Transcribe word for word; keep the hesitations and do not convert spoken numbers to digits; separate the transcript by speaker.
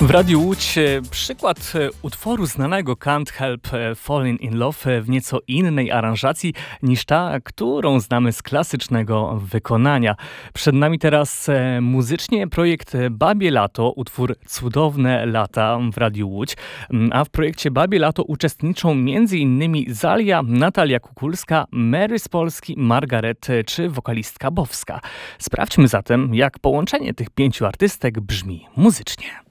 Speaker 1: W Radiu Łódź e, przykład e, utworu znanego Can't Help e, Falling in Love e, w nieco innej aranżacji niż ta, którą znamy z klasycznego wykonania. Przed nami teraz e, muzycznie projekt Babie Lato, utwór Cudowne Lata w Radiu Łódź, M, a w projekcie Babie Lato uczestniczą m.in. Zalia, Natalia Kukulska, Mary z Polski, Margaret e, czy wokalistka Bowska. Sprawdźmy zatem, jak połączenie tych pięciu artystek brzmi muzycznie.